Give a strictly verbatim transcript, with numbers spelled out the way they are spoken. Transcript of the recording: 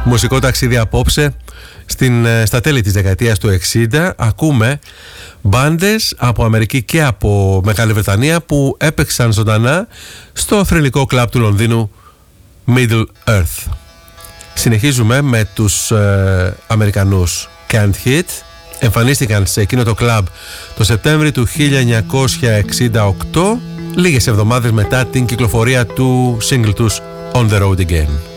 μουσικό ταξίδι απόψε στην, στα τέλη της δεκαετίας του εξήντα. Ακούμε μπάντες από Αμερική και από Μεγάλη Βρετανία που έπαιξαν ζωντανά στο θρυλικό κλαμπ του Λονδίνου Middle Earth. Συνεχίζουμε με τους ε, Αμερικανούς Can't Hit. Εμφανίστηκαν σε εκείνο το κλαμπ το Σεπτέμβρη του χίλια εννιακόσια εξήντα οκτώ, λίγες εβδομάδες μετά την κυκλοφορία του single τους On The Road Again.